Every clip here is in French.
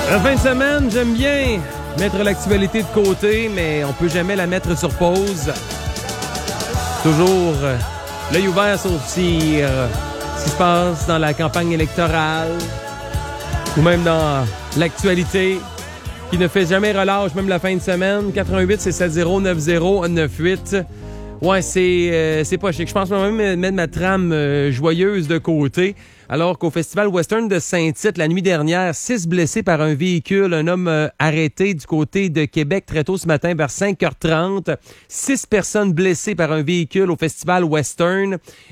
La fin de semaine, j'aime bien mettre l'actualité de côté, mais on peut jamais la mettre sur pause. Toujours l'œil ouvert sur ce qui se passe dans la campagne électorale ou même dans l'actualité qui ne fait jamais relâche, même la fin de semaine. 88 670 9098. Ouais, c'est pas chic. Je pense même mettre ma trame joyeuse de côté. Alors qu'au Festival Western de Saint-Tite, la nuit dernière, 6 blessés par un véhicule. Un homme arrêté du côté de Québec très tôt ce matin vers 5h30. 6 personnes blessées par un véhicule au Festival Western.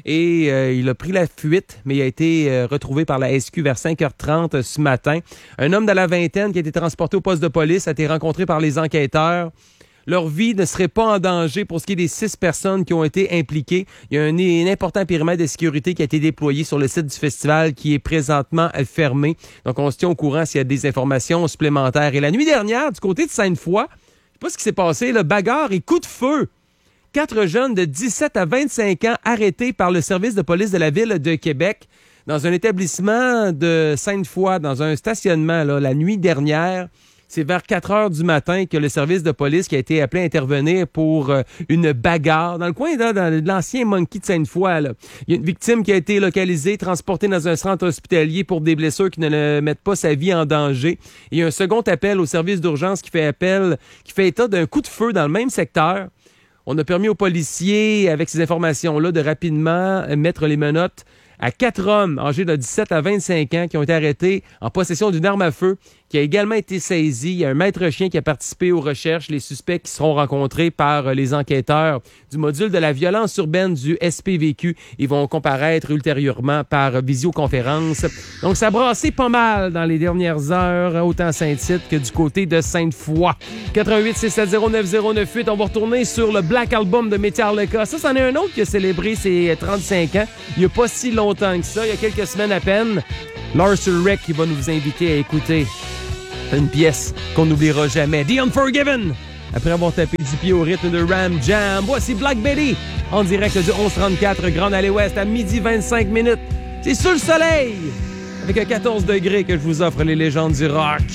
Et il a pris la fuite, mais il a été retrouvé par la SQ vers 5h30 ce matin. Un homme de la vingtaine qui a été transporté au poste de police a été rencontré par les enquêteurs. Leur vie ne serait pas en danger pour ce qui est des 6 personnes qui ont été impliquées. Il y a un important périmètre de sécurité qui a été déployé sur le site du festival qui est présentement fermé. Donc, on se tient au courant s'il y a des informations supplémentaires. Et la nuit dernière, du côté de Sainte-Foy, je sais pas ce qui s'est passé, là, bagarre et coup de feu. 4 jeunes de 17 à 25 ans arrêtés par le service de police de la ville de Québec dans un établissement de Sainte-Foy, dans un stationnement, là, la nuit dernière. C'est vers 4 heures du matin que le service de police qui a été appelé à intervenir pour une bagarre dans le coin là, dans l'ancien Monkey de Sainte-Foy. Là. Il y a une victime qui a été localisée, transportée dans un centre hospitalier pour des blessures qui ne mettent pas sa vie en danger. Il y a un second appel au service d'urgence qui fait état d'un coup de feu dans le même secteur. On a permis aux policiers, avec ces informations-là, de rapidement mettre les menottes à 4 hommes âgés de 17 à 25 ans qui ont été arrêtés en possession d'une arme à feu qui a également été saisie. Il y a un maître chien qui a participé aux recherches. Les suspects qui seront rencontrés par les enquêteurs du module de la violence urbaine du SPVQ. Ils vont comparaître ultérieurement par visioconférence. Donc, ça a brassé pas mal dans les dernières heures, autant à Saint-Tite que du côté de Sainte-Foy. 88 670 9098. On va retourner sur le Black Album de Metallica. Ça, c'en est un autre qui a célébré ses 35 ans. Il n'y a pas si longtemps que ça. Il y a quelques semaines à peine. Lars Ulrich qui va nous inviter à écouter une pièce qu'on n'oubliera jamais. The Unforgiven! Après avoir tapé du pied au rythme de Ram Jam, voici Black Betty en direct du 1134 Grande Allée Ouest à midi 25 minutes. C'est sous le soleil! Avec un 14 degrés que je vous offre les légendes du rock.